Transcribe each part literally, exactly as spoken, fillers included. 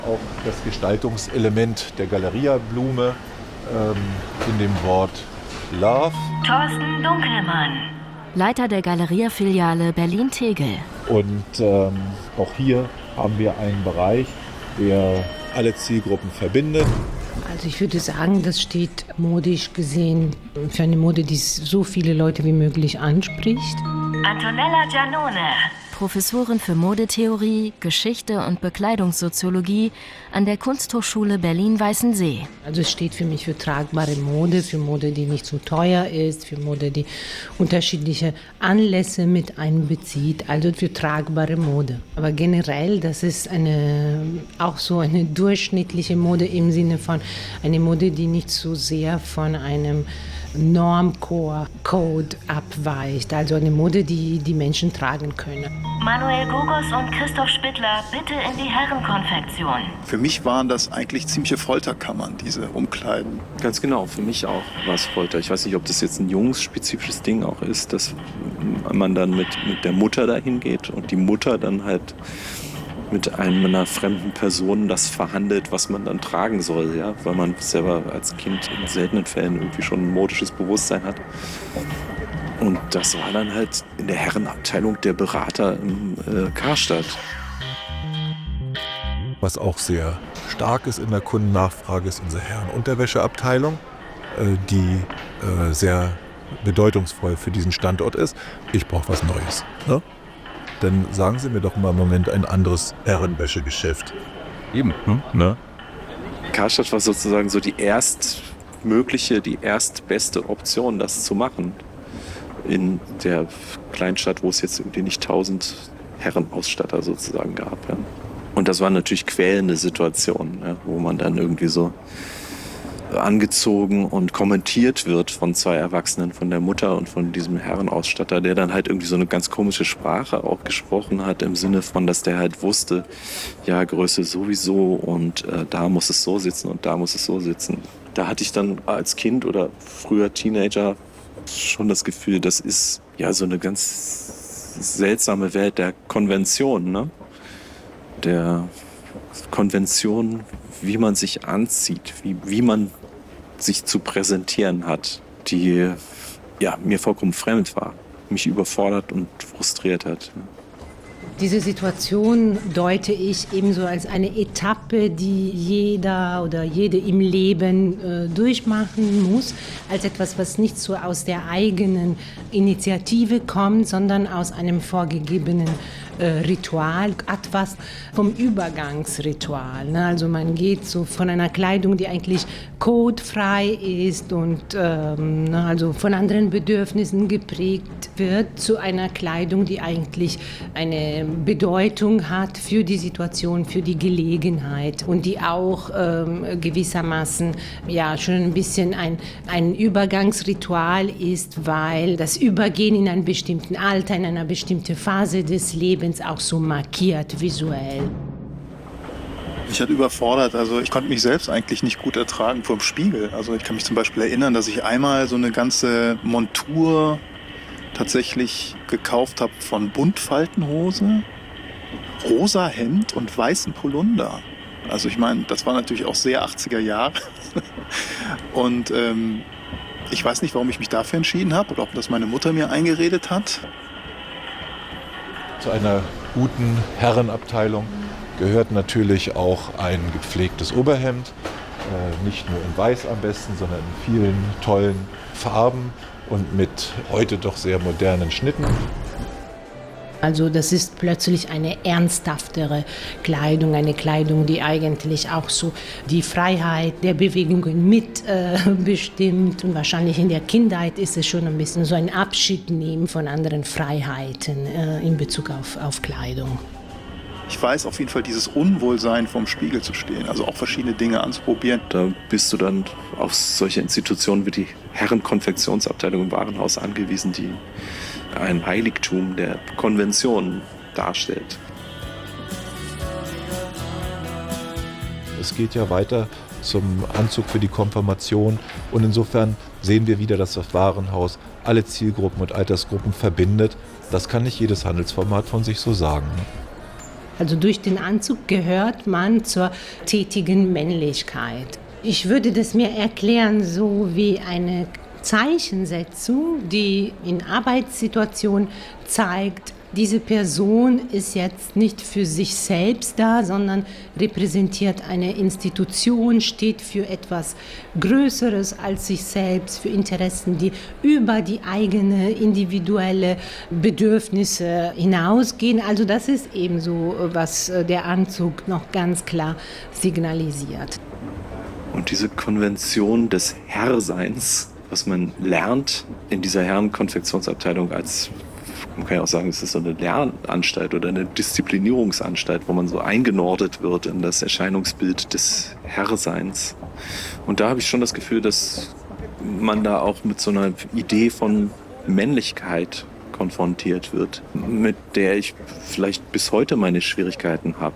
Auch das Gestaltungselement der Galeria-Blume ähm, in dem Wort Love. Thorsten Dunkelmann, Leiter der Galeria-Filiale Berlin-Tegel. Und ähm, auch hier haben wir einen Bereich, der alle Zielgruppen verbindet. Also ich würde sagen, das steht modisch gesehen für eine Mode, die so viele Leute wie möglich anspricht. Antonella Giannone, Professorin für Modetheorie, Geschichte und Bekleidungssoziologie an der Kunsthochschule Berlin-Weißensee. Also es steht für mich für tragbare Mode, für Mode, die nicht zu teuer ist, für Mode, die unterschiedliche Anlässe mit einbezieht, also für tragbare Mode. Aber generell, das ist eine, auch so eine durchschnittliche Mode im Sinne von eine Mode, die nicht so sehr von einem Normcore-Code abweicht, also eine Mode, die die Menschen tragen können. Manuel Gogos und Christoph Spittler, bitte in die Herrenkonfektion. Für mich waren das eigentlich ziemliche Folterkammern, diese Umkleiden. Ganz genau, für mich auch war es Folter. Ich weiß nicht, ob das jetzt ein jungsspezifisches Ding auch ist, dass man dann mit, mit der Mutter dahin geht und die Mutter dann halt mit einem, einer fremden Person das verhandelt, was man dann tragen soll, ja, weil man selber als Kind in seltenen Fällen irgendwie schon ein modisches Bewusstsein hat. Und das war dann halt in der Herrenabteilung der Berater im äh, Karstadt. Was auch sehr stark ist in der Kundennachfrage, ist unsere Herrenunterwäscheabteilung, äh, die äh, sehr bedeutungsvoll für diesen Standort ist. Ich brauche was Neues, ne? Dann sagen Sie mir doch mal im Moment ein anderes Herrenwäschegeschäft. Eben, hm? Ne? Karstadt war sozusagen so die erstmögliche, die erstbeste Option, das zu machen. In der Kleinstadt, wo es jetzt irgendwie nicht tausend Herrenausstatter sozusagen gab. Ja. Und das war natürlich quälende Situation, ja, wo man dann irgendwie so angezogen und kommentiert wird von zwei Erwachsenen, von der Mutter und von diesem Herrenausstatter, der dann halt irgendwie so eine ganz komische Sprache auch gesprochen hat, im Sinne von, dass der halt wusste, ja, Größe sowieso und äh, da muss es so sitzen und da muss es so sitzen. Da hatte ich dann als Kind oder früher Teenager schon das Gefühl, das ist ja so eine ganz seltsame Welt der Konvention, ne? Der Konvention, wie man sich anzieht, wie, wie man sich zu präsentieren hat, die ja, mir vollkommen fremd war, mich überfordert und frustriert hat. Diese Situation deute ich ebenso als eine Etappe, die jeder oder jede im Leben äh, durchmachen muss, als etwas, was nicht so aus der eigenen Initiative kommt, sondern aus einem vorgegebenen äh, Ritual, etwas vom Übergangsritual. Ne? Also man geht so von einer Kleidung, die eigentlich codefrei ist und ähm, ne, also von anderen Bedürfnissen geprägt wird, zu einer Kleidung, die eigentlich eine Bedeutung hat für die Situation, für die Gelegenheit und die auch ähm, gewissermaßen ja schon ein bisschen ein, ein Übergangsritual ist, weil das Übergehen in einem bestimmten Alter, in einer bestimmten Phase des Lebens auch so markiert visuell. Ich hatte überfordert, also ich konnte mich selbst eigentlich nicht gut ertragen vor dem Spiegel. Also ich kann mich zum Beispiel erinnern, dass ich einmal so eine ganze Montur tatsächlich gekauft habe von Buntfaltenhose, rosa Hemd und weißen Polunder. Also ich meine, das war natürlich auch sehr achtziger Jahre. Und ähm, ich weiß nicht, warum ich mich dafür entschieden habe oder ob das meine Mutter mir eingeredet hat. Zu einer guten Herrenabteilung gehört natürlich auch ein gepflegtes Oberhemd. Äh, nicht nur in weiß am besten, sondern in vielen tollen Farben und mit heute doch sehr modernen Schnitten. Also das ist plötzlich eine ernsthaftere Kleidung, eine Kleidung, die eigentlich auch so die Freiheit der Bewegungen mit äh, bestimmt. Und wahrscheinlich in der Kindheit ist es schon ein bisschen so ein Abschied nehmen von anderen Freiheiten äh, in Bezug auf, auf Kleidung. Ich weiß auf jeden Fall dieses Unwohlsein, vorm Spiegel zu stehen, also auch verschiedene Dinge anzuprobieren. Da bist du dann auf solche Institutionen wie die Herrenkonfektionsabteilung im Warenhaus angewiesen, die ein Heiligtum der Konvention darstellt. Es geht ja weiter zum Anzug für die Konfirmation und insofern sehen wir wieder, dass das Warenhaus alle Zielgruppen und Altersgruppen verbindet. Das kann nicht jedes Handelsformat von sich so sagen. Also durch den Anzug gehört man zur tätigen Männlichkeit. Ich würde das mir erklären, so wie eine Zeichensetzung, die in Arbeitssituationen zeigt, diese Person ist jetzt nicht für sich selbst da, sondern repräsentiert eine Institution, steht für etwas Größeres als sich selbst, für Interessen, die über die eigene individuelle Bedürfnisse hinausgehen. Also das ist eben so, was der Anzug noch ganz klar signalisiert. Und diese Konvention des Herrseins, was man lernt in dieser Herrenkonfektionsabteilung als, man kann ja auch sagen, es ist so eine Lernanstalt oder eine Disziplinierungsanstalt, wo man so eingenordet wird in das Erscheinungsbild des Herrseins. Und da habe ich schon das Gefühl, dass man da auch mit so einer Idee von Männlichkeit konfrontiert wird, mit der ich vielleicht bis heute meine Schwierigkeiten habe.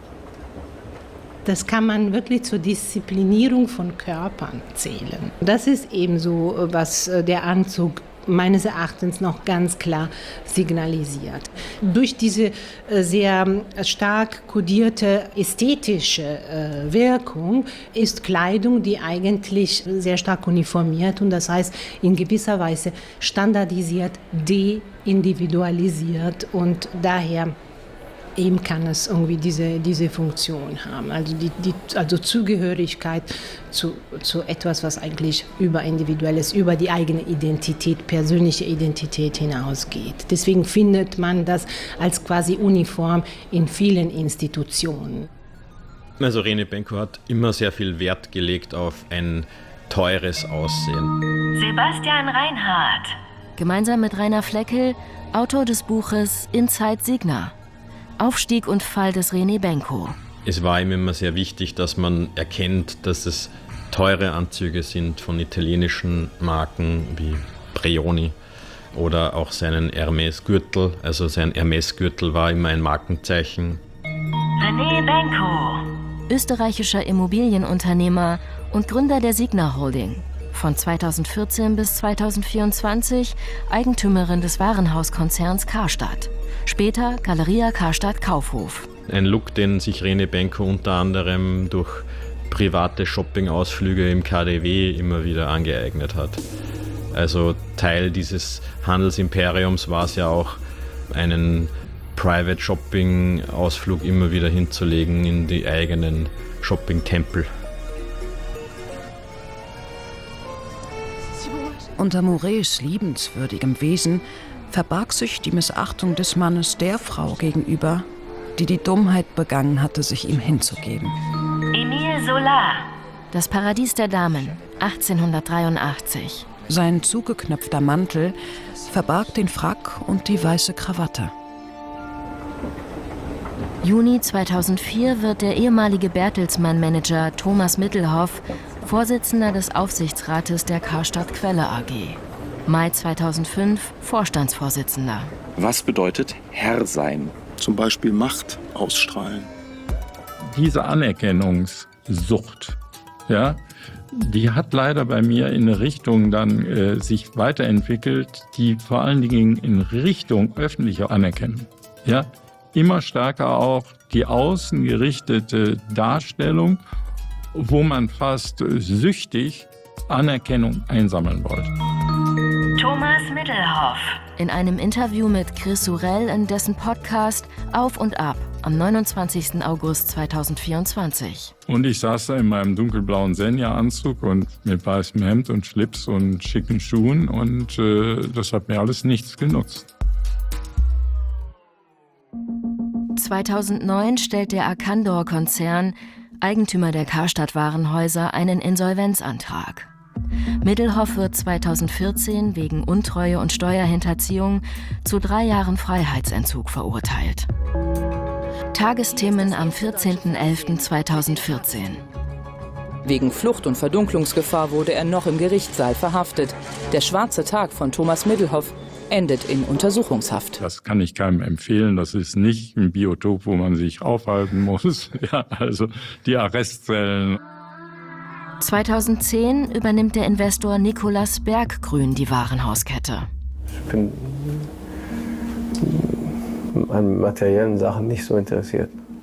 Das kann man wirklich zur Disziplinierung von Körpern zählen. Das ist eben so, was der Anzug meines Erachtens noch ganz klar signalisiert. Durch diese sehr stark kodierte ästhetische Wirkung ist Kleidung, die eigentlich sehr stark uniformiert und das heißt in gewisser Weise standardisiert, deindividualisiert und daher eben kann es irgendwie diese, diese Funktion haben. Also, die, die, also Zugehörigkeit zu, zu etwas, was eigentlich überindividuell ist, über die eigene Identität, persönliche Identität hinausgeht. Deswegen findet man das als quasi Uniform in vielen Institutionen. Also Rene Benko hat immer sehr viel Wert gelegt auf ein teures Aussehen. Sebastian Reinhardt. Gemeinsam mit Rainer Fleckel, Autor des Buches Inside Signa. Aufstieg und Fall des Rene Benko. Es war ihm immer sehr wichtig, dass man erkennt, dass es teure Anzüge sind von italienischen Marken wie Brioni oder auch seinen Hermes-Gürtel. Also sein Hermes-Gürtel war immer ein Markenzeichen. Rene Benko. Österreichischer Immobilienunternehmer und Gründer der Signa Holding. Von zweitausendvierzehn bis zweitausendvierundzwanzig Eigentümerin des Warenhauskonzerns Karstadt. Später Galeria Karstadt Kaufhof. Ein Look, den sich Rene Benko unter anderem durch private Shopping-Ausflüge im K D W immer wieder angeeignet hat. Also Teil dieses Handelsimperiums war es ja auch, einen Private Shopping-Ausflug immer wieder hinzulegen in die eigenen Shopping-Tempel. Unter Morets liebenswürdigem Wesen verbarg sich die Missachtung des Mannes der Frau gegenüber, die die Dummheit begangen hatte, sich ihm hinzugeben. Emile Zola. Das Paradies der Damen, achtzehnhundertdreiundachtzig. Sein zugeknöpfter Mantel verbarg den Frack und die weiße Krawatte. Juni zweitausendvier wird der ehemalige Bertelsmann-Manager Thomas Mittelhoff Vorsitzender des Aufsichtsrates der Karstadt Quelle A G. Mai zweitausendfünf Vorstandsvorsitzender. Was bedeutet Herr sein? Zum Beispiel Macht ausstrahlen. Diese Anerkennungssucht, ja, die hat leider bei mir in eine Richtung dann äh, sich weiterentwickelt, die vor allen Dingen in Richtung öffentlicher Anerkennung. Ja, immer stärker auch die außengerichtete Darstellung, wo man fast süchtig Anerkennung einsammeln wollte. Thomas Mittelhoff. In einem Interview mit Chris Sorel in dessen Podcast Auf und Ab am neunundzwanzigsten August zweitausendvierundzwanzig. Und ich saß da in meinem dunkelblauen Senja-Anzug und mit weißem Hemd und Schlips und schicken Schuhen und äh, das hat mir alles nichts genutzt. zweitausendneun stellt der Arcandor-Konzern, Eigentümer der Karstadt-Warenhäuser, einen Insolvenzantrag. Mittelhoff wird zweitausendvierzehn wegen Untreue und Steuerhinterziehung zu drei Jahren Freiheitsentzug verurteilt. Tagesthemen am vierzehnten elften zweitausendvierzehn. Wegen Flucht und Verdunklungsgefahr wurde er noch im Gerichtssaal verhaftet. Der schwarze Tag von Thomas Mittelhoff endet in Untersuchungshaft. Das kann ich keinem empfehlen. Das ist nicht ein Biotop, wo man sich aufhalten muss. Ja, also die Arrestzellen. zweitausendzehn übernimmt der Investor Nicolas Berggrün die Warenhauskette. Ich bin an materiellen Sachen nicht so interessiert.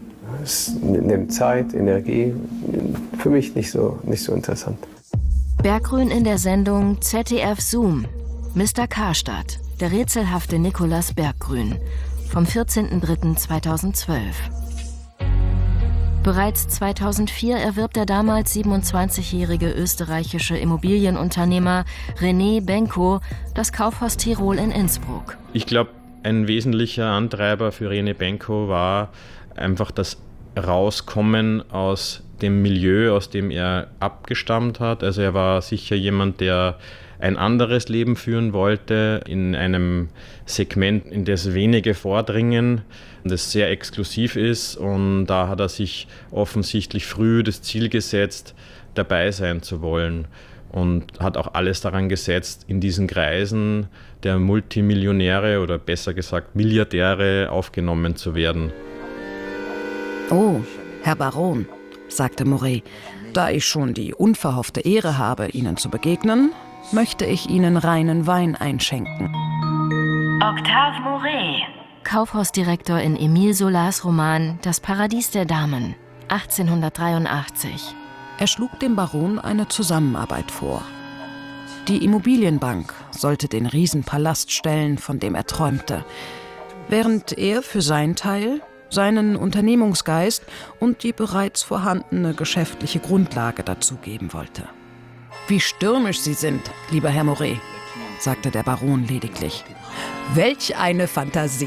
es nimmt Zeit, Energie. Für mich nicht so, nicht so interessant. Berggruen in der Sendung Z D F Zoom. Mister Karstadt, der rätselhafte Nikolaus Berggruen, vom vierzehnten dritten zweitausendzwölf. Bereits zweitausendvier erwirbt der damals siebenundzwanzigjährige österreichische Immobilienunternehmer René Benko das Kaufhaus Tirol in Innsbruck. Ich glaube, ein wesentlicher Antreiber für René Benko war einfach das Rauskommen aus dem Milieu, aus dem er abgestammt hat. Also er war sicher jemand, der ein anderes Leben führen wollte, in einem Segment, in das wenige vordringen, das sehr exklusiv ist. Und da hat er sich offensichtlich früh das Ziel gesetzt, dabei sein zu wollen. Und hat auch alles daran gesetzt, in diesen Kreisen der Multimillionäre oder besser gesagt Milliardäre aufgenommen zu werden. Oh, Herr Baron, sagte Moret, da ich schon die unverhoffte Ehre habe, Ihnen zu begegnen, möchte ich Ihnen reinen Wein einschenken. Octave Moret. Kaufhausdirektor in Émile Zolars Roman Das Paradies der Damen, achtzehnhundertdreiundachtzig. Er schlug dem Baron eine Zusammenarbeit vor. Die Immobilienbank sollte den Riesenpalast stellen, von dem er träumte, während er für sein Teil seinen Unternehmungsgeist und die bereits vorhandene geschäftliche Grundlage dazugeben wollte. »Wie stürmisch Sie sind, lieber Herr Moret«, sagte der Baron lediglich. »Welch eine Fantasie!«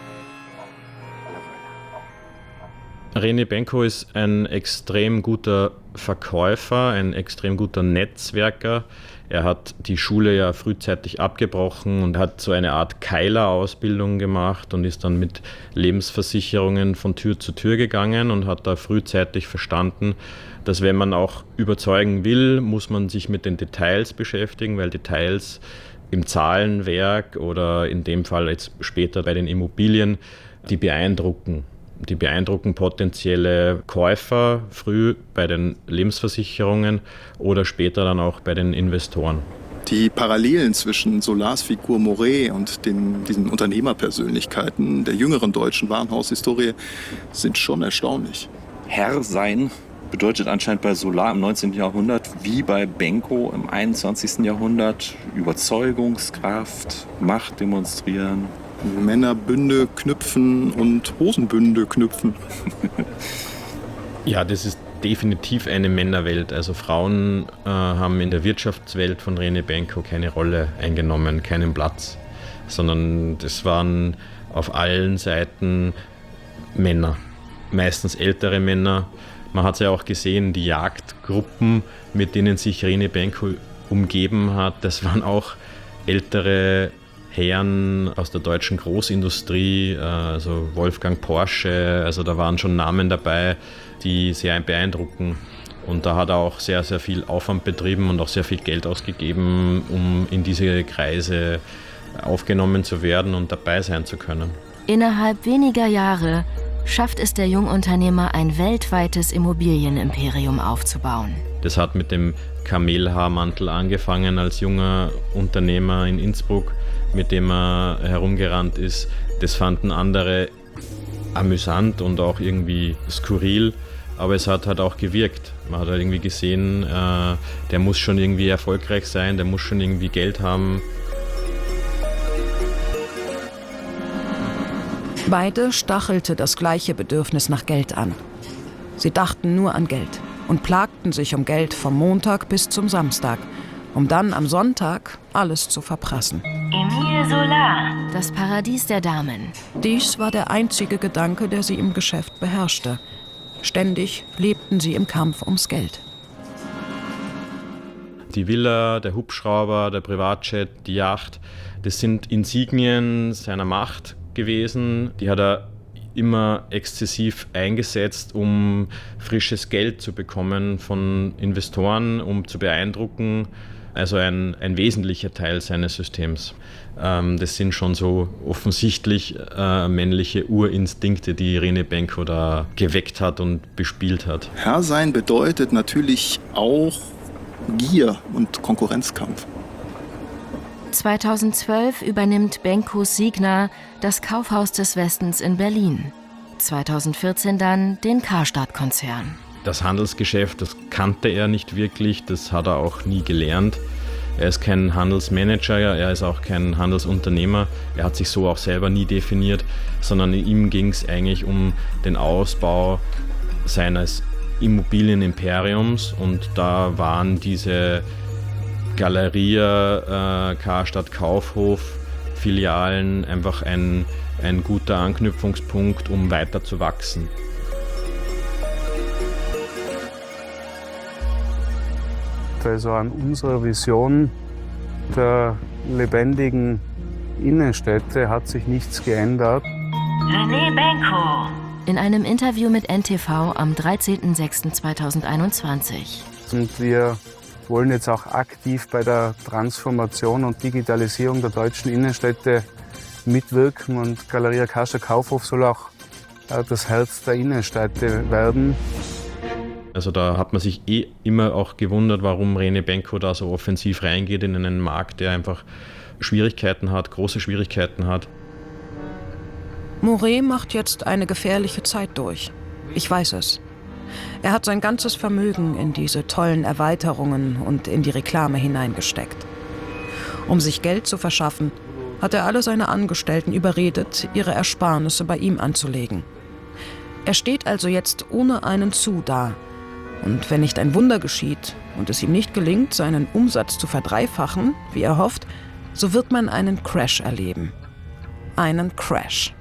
René Benko ist ein extrem guter Verkäufer, ein extrem guter Netzwerker. Er hat die Schule ja frühzeitig abgebrochen und hat so eine Art Keiler-Ausbildung gemacht und ist dann mit Lebensversicherungen von Tür zu Tür gegangen und hat da frühzeitig verstanden, dass wenn man auch überzeugen will, muss man sich mit den Details beschäftigen, weil Details im Zahlenwerk oder in dem Fall jetzt später bei den Immobilien, die beeindrucken. Die beeindrucken potenzielle Käufer früh bei den Lebensversicherungen oder später dann auch bei den Investoren. Die Parallelen zwischen Zolars Figur Moret und den, diesen Unternehmerpersönlichkeiten der jüngeren deutschen Warenhaushistorie sind schon erstaunlich. Herr sein bedeutet anscheinend bei Zolar im neunzehnten Jahrhundert wie bei Benko im einundzwanzigsten Jahrhundert Überzeugungskraft, Macht demonstrieren. Männerbünde knüpfen und Hosenbünde knüpfen. Ja, das ist definitiv eine Männerwelt. Also Frauen äh, haben in der Wirtschaftswelt von René Benko keine Rolle eingenommen, keinen Platz, sondern das waren auf allen Seiten Männer, meistens ältere Männer. Man hat es ja auch gesehen, die Jagdgruppen, mit denen sich René Benko umgeben hat, das waren auch ältere Herren aus der deutschen Großindustrie, also Wolfgang Porsche, also da waren schon Namen dabei, die sehr beeindrucken. Und da hat er auch sehr, sehr viel Aufwand betrieben und auch sehr viel Geld ausgegeben, um in diese Kreise aufgenommen zu werden und dabei sein zu können. Innerhalb weniger Jahre schafft es der Jungunternehmer, ein weltweites Immobilienimperium aufzubauen. Das hat mit dem Kamelhaarmantel angefangen als junger Unternehmer in Innsbruck, mit dem er herumgerannt ist. Das fanden andere amüsant und auch irgendwie skurril, aber es hat halt auch gewirkt. Man hat halt irgendwie gesehen, äh, der muss schon irgendwie erfolgreich sein, der muss schon irgendwie Geld haben. Beide stachelte das gleiche Bedürfnis nach Geld an. Sie dachten nur an Geld und plagten sich um Geld vom Montag bis zum Samstag, um dann am Sonntag alles zu verprassen. Émile Zola. Das Paradies der Damen. Dies war der einzige Gedanke, der sie im Geschäft beherrschte. Ständig lebten sie im Kampf ums Geld. Die Villa, der Hubschrauber, der Privatjet, die Yacht, das sind Insignien seiner Macht gewesen. Die hat er immer exzessiv eingesetzt, um frisches Geld zu bekommen von Investoren, um zu beeindrucken. Also ein, ein wesentlicher Teil seines Systems. Ähm, das sind schon so offensichtlich äh, männliche Urinstinkte, die René Benko da geweckt hat und bespielt hat. Herr sein bedeutet natürlich auch Gier und Konkurrenzkampf. zweitausendzwölf übernimmt Benko Signa das Kaufhaus des Westens in Berlin. zweitausendvierzehn dann den Karstadt-Konzern. Das Handelsgeschäft, das kannte er nicht wirklich, das hat er auch nie gelernt. Er ist kein Handelsmanager, er ist auch kein Handelsunternehmer. Er hat sich so auch selber nie definiert, sondern ihm ging es eigentlich um den Ausbau seines Immobilienimperiums und da waren diese Galeria, äh, Karstadt Kaufhof, Filialen einfach ein, ein guter Anknüpfungspunkt, um weiter zu wachsen. Also an unserer Vision der lebendigen Innenstädte hat sich nichts geändert. René Benko. In einem Interview mit N T V am dreizehnten sechsten zweitausendeinundzwanzig. Und wir wollen jetzt auch aktiv bei der Transformation und Digitalisierung der deutschen Innenstädte mitwirken. Und Galeria Karstadt Kaufhof soll auch das Herz der Innenstädte werden. Also da hat man sich eh immer auch gewundert, warum René Benko da so offensiv reingeht in einen Markt, der einfach Schwierigkeiten hat, große Schwierigkeiten hat. Mouret macht jetzt eine gefährliche Zeit durch. Ich weiß es. Er hat sein ganzes Vermögen in diese tollen Erweiterungen und in die Reklame hineingesteckt. Um sich Geld zu verschaffen, hat er alle seine Angestellten überredet, ihre Ersparnisse bei ihm anzulegen. Er steht also jetzt ohne einen Sou da. Und wenn nicht ein Wunder geschieht und es ihm nicht gelingt, seinen Umsatz zu verdreifachen, wie er hofft, so wird man einen Crash erleben. Einen Crash.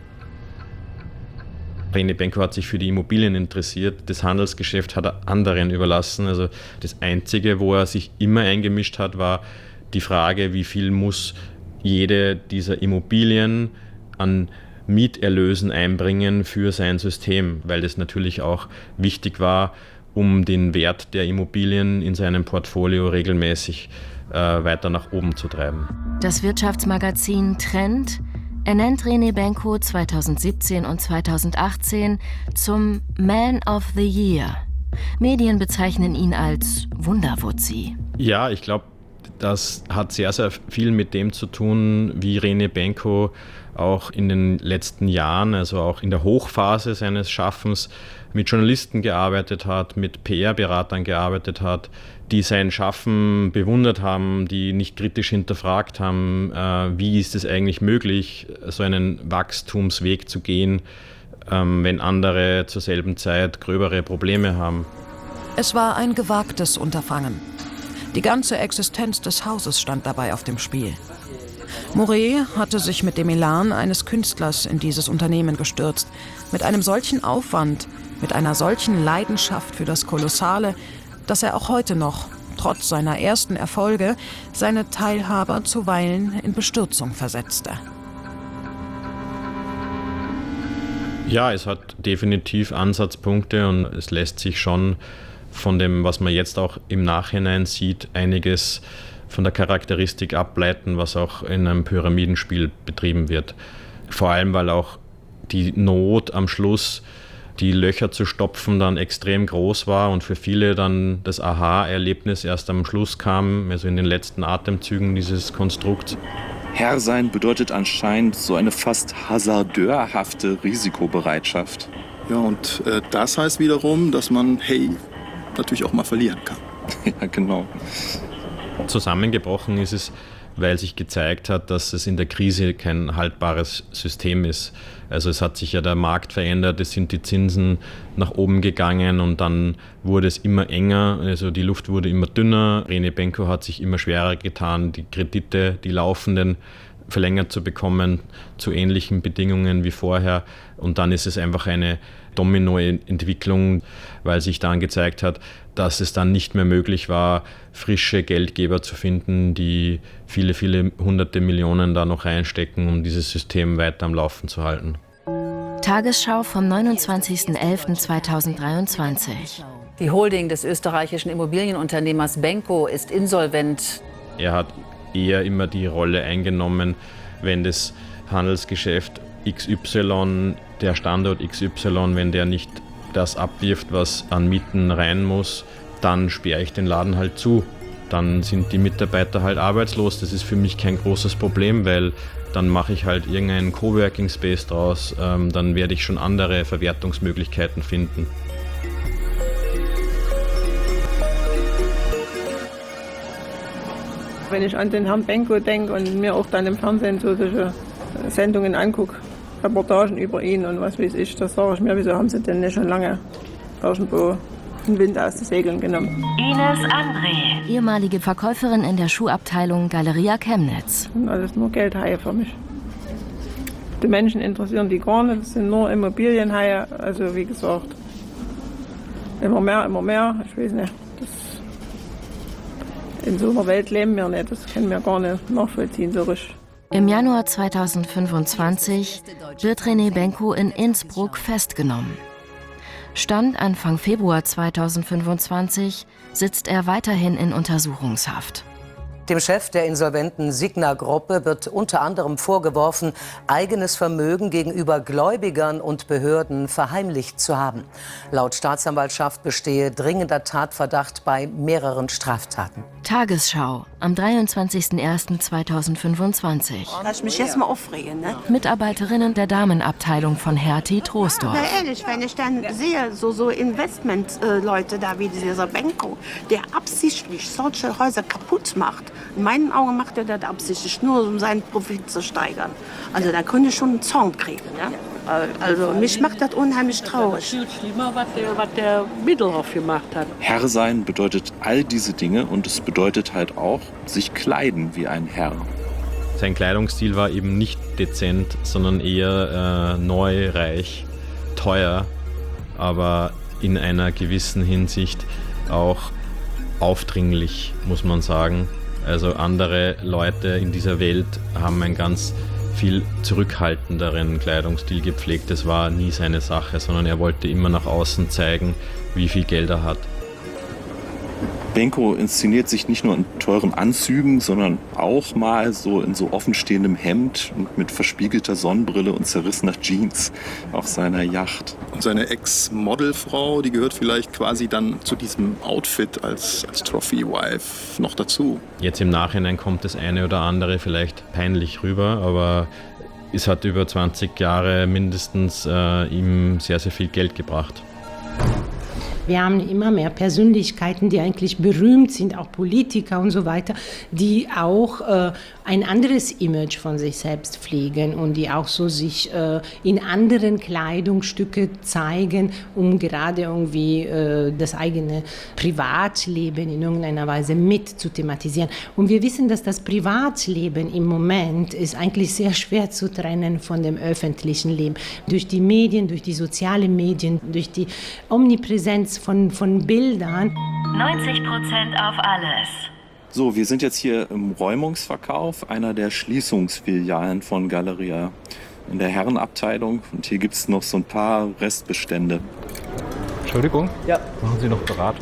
René Benko hat sich für die Immobilien interessiert, das Handelsgeschäft hat er anderen überlassen. Also das Einzige, wo er sich immer eingemischt hat, war die Frage, wie viel muss jede dieser Immobilien an Mieterlösen einbringen für sein System, weil das natürlich auch wichtig war, um den Wert der Immobilien in seinem Portfolio regelmäßig äh, weiter nach oben zu treiben. Das Wirtschaftsmagazin Trend ernennt René Benko zweitausendsiebzehn und zweitausendachtzehn zum Man of the Year. Medien bezeichnen ihn als Wunderwuzzi. Ja, ich glaube, das hat sehr, sehr viel mit dem zu tun, wie René Benko auch in den letzten Jahren, also auch in der Hochphase seines Schaffens, mit Journalisten gearbeitet hat, mit P R-Beratern gearbeitet hat, die sein Schaffen bewundert haben, die nicht kritisch hinterfragt haben, äh, wie ist es eigentlich möglich, so einen Wachstumsweg zu gehen, ähm, wenn andere zur selben Zeit gröbere Probleme haben. Es war ein gewagtes Unterfangen. Die ganze Existenz des Hauses stand dabei auf dem Spiel. Mouret hatte sich mit dem Elan eines Künstlers in dieses Unternehmen gestürzt, mit einem solchen Aufwand, mit einer solchen Leidenschaft für das Kolossale, dass er auch heute noch, trotz seiner ersten Erfolge, seine Teilhaber zuweilen in Bestürzung versetzte. Ja, es hat definitiv Ansatzpunkte und es lässt sich schon von dem, was man jetzt auch im Nachhinein sieht, einiges von der Charakteristik ableiten, was auch in einem Pyramidenspiel betrieben wird. Vor allem, weil auch die Not am Schluss, die Löcher zu stopfen, dann extrem groß war und für viele dann das Aha-Erlebnis erst am Schluss kam, also in den letzten Atemzügen dieses Konstrukts. Herr sein bedeutet anscheinend so eine fast hasardeurhafte Risikobereitschaft. Ja, und äh, das heißt wiederum, dass man, hey, natürlich auch mal verlieren kann. Ja, genau. Zusammengebrochen ist es, weil sich gezeigt hat, dass es in der Krise kein haltbares System ist. Also es hat sich ja der Markt verändert, es sind die Zinsen nach oben gegangen und dann wurde es immer enger, also die Luft wurde immer dünner. René Benko hat sich immer schwerer getan, die Kredite, die laufenden, verlängert zu bekommen zu ähnlichen Bedingungen wie vorher. Und dann ist es einfach eine Dominoentwicklung, weil sich dann gezeigt hat, dass es dann nicht mehr möglich war, frische Geldgeber zu finden, die viele, viele hunderte Millionen da noch reinstecken, um dieses System weiter am Laufen zu halten. Tagesschau vom neunundzwanzigsten elften zweitausenddreiundzwanzig. Die Holding des österreichischen Immobilienunternehmers Benko ist insolvent. Er hat eher immer die Rolle eingenommen, wenn das Handelsgeschäft X Y, der Standort X Y, wenn der nicht das abwirft, was an Mieten rein muss, dann sperre ich den Laden halt zu. dann sind die Mitarbeiter halt arbeitslos. Das ist für mich kein großes Problem, weil dann mache ich halt irgendeinen Coworking Space draus, ähm, dann werde ich schon andere Verwertungsmöglichkeiten finden. Wenn ich an den Herrn Benko denke und mir auch dann im Fernsehen so solche Sendungen angucke, Reportagen über ihn und was weiß ich, das sage ich mir, wieso haben sie denn nicht schon lange irgendwo den Wind aus den Segeln genommen. Ines André. Ehemalige Verkäuferin in der Schuhabteilung Galeria Chemnitz. Das sind alles nur Geldhaie für mich. Die Menschen interessieren die gar nicht, das sind nur Immobilienhaie, also wie gesagt, immer mehr, immer mehr, ich weiß nicht. Das in so einer Welt leben wir nicht, das können wir gar nicht nachvollziehen so richtig. Im Januar zweitausendfünfundzwanzig wird René Benko in Innsbruck festgenommen. Stand Anfang Februar zweitausendfünfundzwanzig sitzt er weiterhin in Untersuchungshaft. Dem Chef der insolventen Signa-Gruppe wird unter anderem vorgeworfen, eigenes Vermögen gegenüber Gläubigern und Behörden verheimlicht zu haben. Laut Staatsanwaltschaft bestehe dringender Tatverdacht bei mehreren Straftaten. Tagesschau am dreiundzwanzigsten ersten zweitausendfünfundzwanzig. Lass ich mich jetzt mal aufregen, ne? Mitarbeiterinnen der Damenabteilung von Hertie Troisdorf. Na ehrlich, wenn ich dann sehe, so, so Investment-Leute da wie dieser Benko, der absichtlich solche Häuser kaputt macht. In meinen Augen macht er das absichtlich, nur um seinen Profit zu steigern. Also da könnte ich schon einen Zorn kriegen. Ja? Also mich macht das unheimlich traurig. Viel schlimmer, was der, was der Middelhoff gemacht hat. Herr sein bedeutet all diese Dinge und es bedeutet halt auch, sich kleiden wie ein Herr. Sein Kleidungsstil war eben nicht dezent, sondern eher äh, neu, reich, teuer, aber in einer gewissen Hinsicht auch aufdringlich, muss man sagen. Also andere Leute in dieser Welt haben einen ganz viel zurückhaltenderen Kleidungsstil gepflegt. Das war nie seine Sache, sondern er wollte immer nach außen zeigen, wie viel Geld er hat. Benko inszeniert sich nicht nur in teuren Anzügen, sondern auch mal so in so offenstehendem Hemd und mit verspiegelter Sonnenbrille und zerrissener Jeans auf seiner Yacht. Und seine Ex-Modelfrau, die gehört vielleicht quasi dann zu diesem Outfit als, als Trophy-Wife noch dazu. Jetzt im Nachhinein kommt das eine oder andere vielleicht peinlich rüber, aber es hat über zwanzig Jahre mindestens äh, ihm sehr, sehr viel Geld gebracht. Wir haben immer mehr Persönlichkeiten, die eigentlich berühmt sind, auch Politiker und so weiter, die auch äh, ein anderes Image von sich selbst pflegen und die auch so sich äh, in anderen Kleidungsstücke zeigen, um gerade irgendwie äh, das eigene Privatleben in irgendeiner Weise mit zu thematisieren. Und wir wissen, dass das Privatleben im Moment ist eigentlich sehr schwer zu trennen von dem öffentlichen Leben. Durch die Medien, durch die sozialen Medien, durch die Omnipräsenz Von, von Bildern. neunzig Prozent auf alles. So, wir sind jetzt hier im Räumungsverkauf einer der Schließungsfilialen von Galeria in der Herrenabteilung. Und hier gibt es noch so ein paar Restbestände. Entschuldigung? Ja. Machen Sie noch Beratung?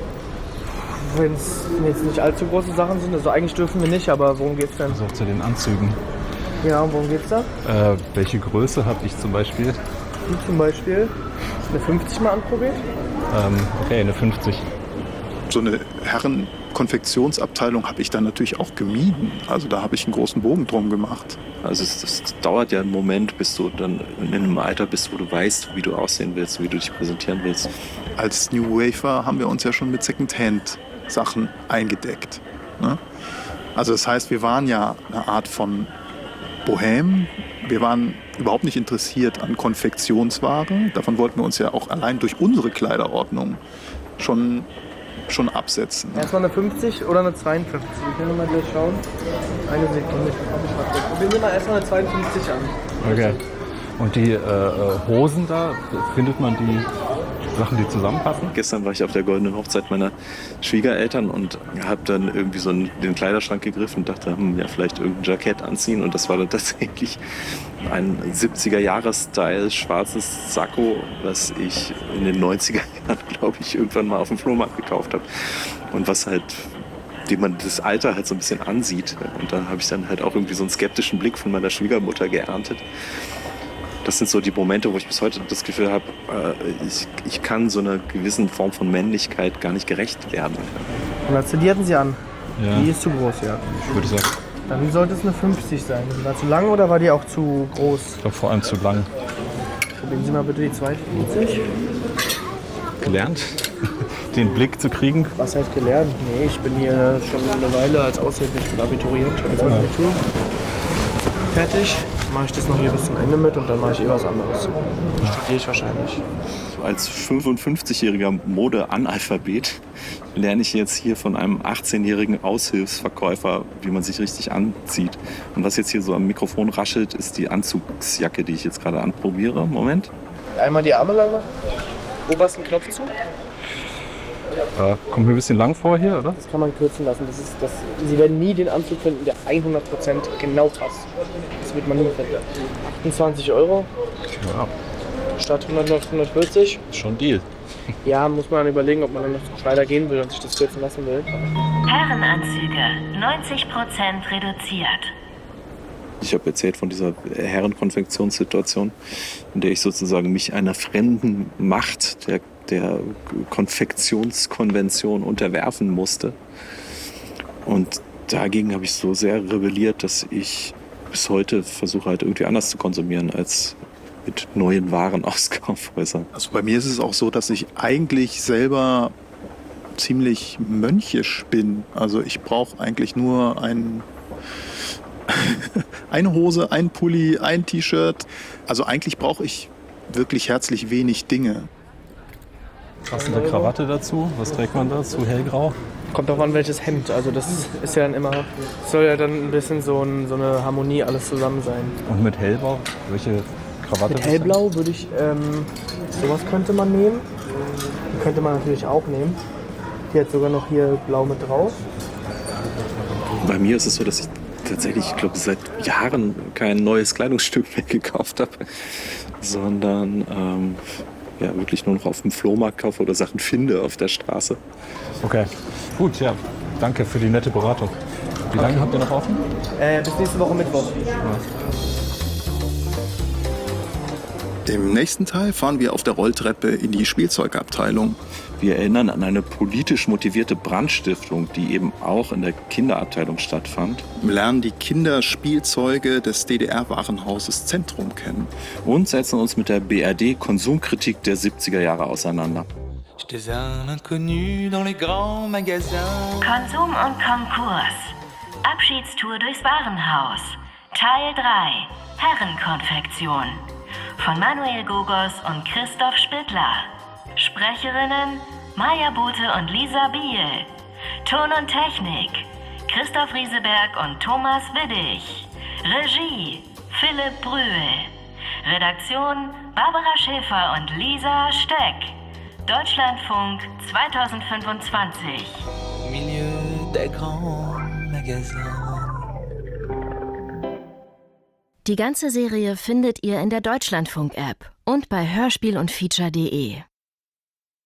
Wenn es jetzt nicht allzu große Sachen sind, also eigentlich dürfen wir nicht, aber worum geht's denn? Also zu den Anzügen. Ja, und worum geht's da? Äh, welche Größe habe ich zum Beispiel? Die zum Beispiel eine fünfzig mal anprobiert. Ähm, okay, eine fünfzig. So eine Herrenkonfektionsabteilung habe ich dann natürlich auch gemieden. Also da habe ich einen großen Bogen drum gemacht. Also es, es dauert ja einen Moment, bis du dann in einem Alter bist, wo du weißt, wie du aussehen willst, wie du dich präsentieren willst. Als New Wafer haben wir uns ja schon mit Secondhand-Sachen eingedeckt. Ne? Also das heißt, wir waren ja eine Art von Bohem. Wir waren überhaupt nicht interessiert an Konfektionsware. Davon wollten wir uns ja auch allein durch unsere Kleiderordnung schon, schon absetzen. Erstmal eine fünfzig oder eine zweiundfünfzig. Wir können mal gleich schauen. Eine Sekunde. Wir nehmen mal erstmal eine zweiundfünfzig an. Okay. Und die äh, Hosen da, findet man die Sachen, die zusammenpassen? Gestern war ich auf der goldenen Hochzeit meiner Schwiegereltern und habe dann irgendwie so in den Kleiderschrank gegriffen und dachte, hm, ja, vielleicht irgendein Jackett anziehen. Und das war dann tatsächlich ein siebziger-Jahres-Style schwarzes Sakko, was ich in den neunziger Jahren, glaube ich, irgendwann mal auf dem Flohmarkt gekauft habe. Und was halt, dem man das Alter halt so ein bisschen ansieht. Und da habe ich dann halt auch irgendwie so einen skeptischen Blick von meiner Schwiegermutter geerntet. Das sind so die Momente, wo ich bis heute das Gefühl habe, ich, ich kann so einer gewissen Form von Männlichkeit gar nicht gerecht werden. hundertzehn, die hatten sie an. Ja. Die ist zu groß, ja. Ich würde sagen, Dann sollte es eine fünfzig sein. Die war zu lang oder war die auch zu groß? ich glaube vor allem zu lang. Probieren Sie mal bitte die zweiundfünfzig. Gelernt, den Blick zu kriegen. Was heißt gelernt? Nee, ich bin hier schon eine Weile als Aushilfe. Ich bin Abiturient, ich habe jetzt mein Abitur. Fertig. Mache ich das noch hier bis zum Ende mit und dann mache ich eh was anderes. Studiere ich wahrscheinlich. Als fünfundfünfzigjähriger Mode-Analphabet lerne ich jetzt hier von einem achtzehnjährigen Aushilfsverkäufer, wie man sich richtig anzieht. Und was jetzt hier so am Mikrofon raschelt, ist die Anzugsjacke, die ich jetzt gerade anprobiere. Moment. Einmal die Arme lang, obersten Knopf zu. Äh, kommt mir ein bisschen lang vor hier, oder? Das kann man kürzen lassen. Das ist, das, Sie werden nie den Anzug finden, der hundert Prozent genau passt. Das wird man nie finden. achtundzwanzig Euro. Ja. Statt hundert auf hundertvierzig. Schon Deal. Ja, muss man dann überlegen, ob man dann noch zum Schneider gehen will und sich das kürzen lassen will. Herrenanzüge, neunzig Prozent reduziert. Ich habe erzählt von dieser Herrenkonfektionssituation, in der ich sozusagen mich einer fremden Macht, der, der Konfektionskonvention, unterwerfen musste. Und dagegen habe ich so sehr rebelliert, dass ich bis heute versuche halt irgendwie anders zu konsumieren als mit neuen Waren aus Kaufhäusern. Also bei mir ist es auch so, dass ich eigentlich selber ziemlich mönchisch bin. Also ich brauche eigentlich nur ein, eine Hose, ein Pulli, ein T-Shirt. Also eigentlich brauche ich wirklich herzlich wenig Dinge. Passende Krawatte dazu. Was trägt man dazu? Hellgrau? Kommt auch an, welches Hemd. Also das ist ja dann immer, soll ja dann ein bisschen so, ein, so eine Harmonie alles zusammen sein. Und mit Hellblau? Welche Krawatte? Mit Hellblau würde ich, ähm, sowas könnte man nehmen. Die könnte man natürlich auch nehmen. Die hat sogar noch hier blau mit drauf. Bei mir ist es so, dass ich tatsächlich, ich glaube, seit Jahren kein neues Kleidungsstück mehr gekauft habe, sondern ähm, ja, wirklich nur noch auf dem Flohmarkt kaufe oder Sachen finde auf der Straße. Okay, gut, ja. Danke für die nette Beratung. Wie lange habt ihr noch offen? Äh, bis nächste Woche Mittwoch. Ja. Im nächsten Teil fahren wir auf der Rolltreppe in die Spielzeugabteilung. Wir erinnern an eine politisch motivierte Brandstiftung, die eben auch in der Kinderabteilung stattfand. Wir lernen die Kinderspielzeuge des D D R-Warenhauses Zentrum kennen. Und setzen uns mit der B R D-Konsumkritik der siebziger Jahre auseinander. Konsum und Konkurs. Abschiedstour durchs Warenhaus. Teil drei. Herrenkonfektion. Von Manuel Gogos und Christoph Spittler. Sprecherinnen Maja Bote und Lisa Biel. Ton und Technik Christoph Rieseberg und Thomas Widdig. Regie Philipp Brühl. Redaktion Barbara Schäfer und Lisa Steck. Deutschlandfunk zweitausendfünfundzwanzig. Milieu des grands magasins. Die ganze Serie findet ihr in der Deutschlandfunk-App und bei hörspiel und feature punkt de.